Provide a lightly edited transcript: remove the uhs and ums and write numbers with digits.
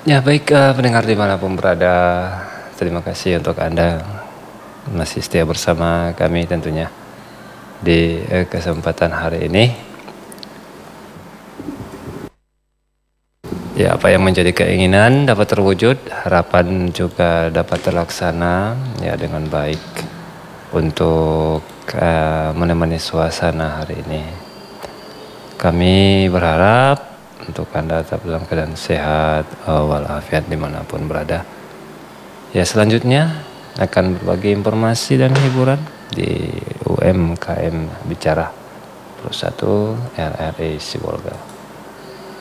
Ya baik, pendengar dimanapun berada, terima kasih untuk Anda masih setia bersama kami tentunya di kesempatan hari ini. Ya, apa yang menjadi keinginan dapat terwujud, harapan juga dapat terlaksana ya dengan baik untuk menemani suasana hari ini. Kami berharap untuk Anda tetap dalam keadaan sehat walafiat dimanapun berada. Ya, selanjutnya akan berbagi informasi dan hiburan di UMKM Bicara Plus 1 RRI Sibolga.